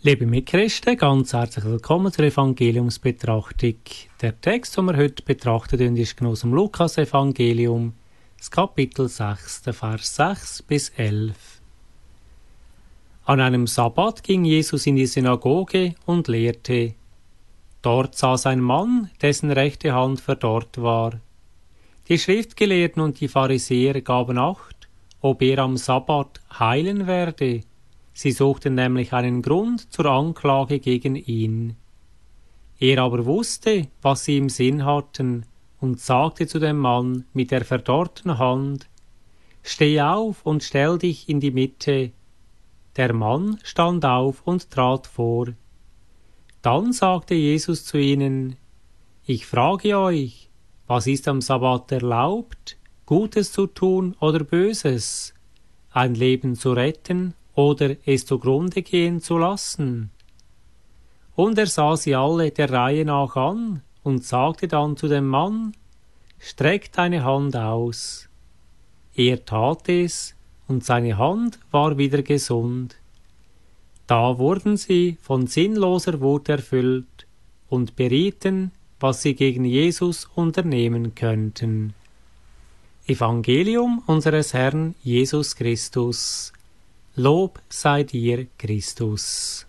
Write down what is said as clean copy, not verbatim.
Liebe Mitchristen, ganz herzlich willkommen zur Evangeliumsbetrachtung. Der Text, den wir heute betrachten, ist aus dem Lukas-Evangelium, das Kapitel 6, der Vers 6 bis 11. An einem Sabbat ging Jesus in die Synagoge und lehrte. Dort saß ein Mann, dessen rechte Hand verdorrt war. Die Schriftgelehrten und die Pharisäer gaben Acht, ob er am Sabbat heilen werde. Sie suchten nämlich einen Grund zur Anklage gegen ihn. Er aber wusste, was sie im Sinn hatten, und sagte zu dem Mann mit der verdorrten Hand: Steh auf und stell dich in die Mitte. Der Mann stand auf und trat vor. Dann sagte Jesus zu ihnen: Ich frage euch, was ist am Sabbat erlaubt, Gutes zu tun oder Böses, ein Leben zu retten oder es zugrunde gehen zu lassen? Und er sah sie alle der Reihe nach an und sagte dann zu dem Mann: Streck deine Hand aus. Er tat es, und seine Hand war wieder gesund. Da wurden sie von sinnloser Wut erfüllt und berieten, was sie gegen Jesus unternehmen könnten. Evangelium unseres Herrn Jesus Christus. Lob sei dir, Christus.